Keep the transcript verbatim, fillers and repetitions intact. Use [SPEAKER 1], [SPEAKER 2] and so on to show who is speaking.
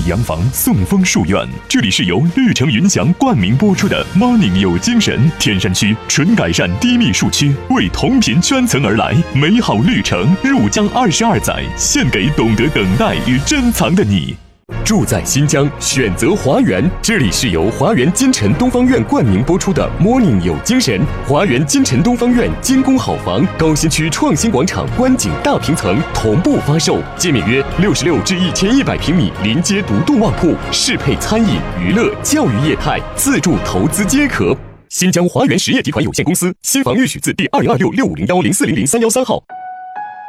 [SPEAKER 1] 洋房，送风树院。这里是由绿城云翔冠名播出的 Morning 有精神。天山区纯改善低密树区，为同频圈层而来。美好绿城，入江二十二载，献给懂得等待与珍藏的你。住在新疆，选择华园。这里是由华园金城东方院冠名播出的 Morning 有精神。华园金城东方院精工好房，高新区创新广场观景大平层同步发售，界面约六十六至一千一百平米，临街独栋卧铺，适配餐饮、娱乐、教育业态，自住投资皆可。新疆华园实业集团有限公司，新房预许字第二零二六六五零幺零四零零三幺三号。